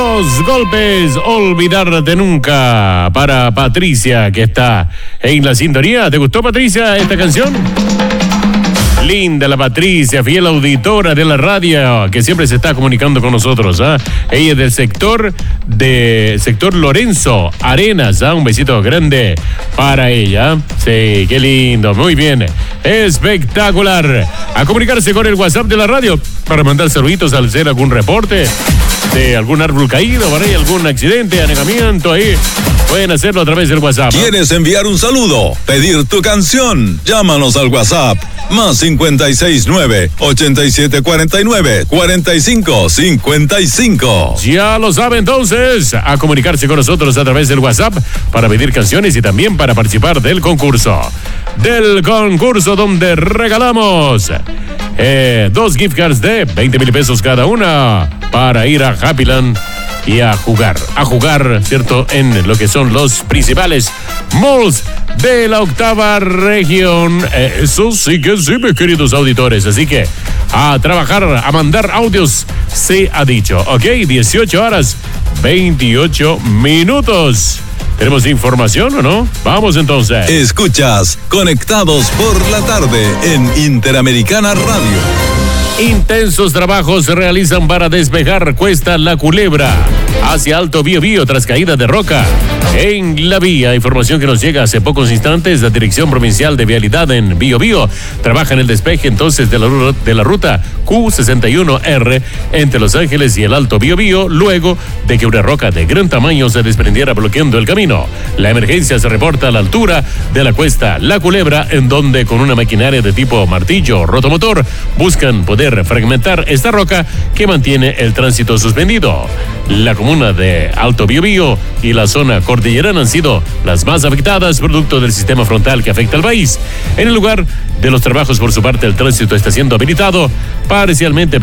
Los golpes, olvidarte nunca, para Patricia, que está en la sintonía. ¿Te gustó, Patricia, esta canción? Linda la Patricia, fiel auditora de la radio, que siempre se está comunicando con nosotros. Ella es del sector Lorenzo Arenas. Un besito grande para ella. Sí, qué lindo, muy bien, espectacular. A comunicarse con el WhatsApp de la radio para mandar saluditos al hacer algún reporte de algún árbol caído, por ahí algún accidente, anegamiento, ahí pueden hacerlo a través del WhatsApp. ¿Quieres enviar un saludo? ¿Pedir tu canción? Llámanos al WhatsApp más 569-8749-4555. Ya lo sabe, entonces, a comunicarse con nosotros a través del WhatsApp para pedir canciones y también para participar del concurso. Donde regalamos 2 gift cards de 20,000 pesos cada una para ir a Happyland y a jugar, ¿cierto? En lo que son los principales malls de la octava región. Eso sí que sí, mis queridos auditores. Así que a trabajar, a mandar audios, se ha dicho. Ok, 18:28. ¿Tenemos información o no? Vamos entonces. Escuchas Conectados por la Tarde en Interamericana Radio. Intensos trabajos se realizan para despejar Cuesta La Culebra hacia Alto Biobío tras caída de roca en la vía. Información que nos llega hace pocos instantes. La Dirección Provincial de Vialidad en Biobío trabaja en el despeje entonces de la ruta Q61R entre Los Ángeles y el Alto Biobío, luego de que una roca de gran tamaño se desprendiera bloqueando el camino. La emergencia se reporta a la altura de la Cuesta La Culebra, en donde con una maquinaria de tipo martillo rotomotor buscan poder fragmentar esta roca que mantiene el tránsito suspendido. La comuna de Alto Biobío y la zona cordillerana han sido las más afectadas producto del sistema frontal que afecta al país. En el lugar de los trabajos, por su parte, el tránsito está siendo habilitado parcialmente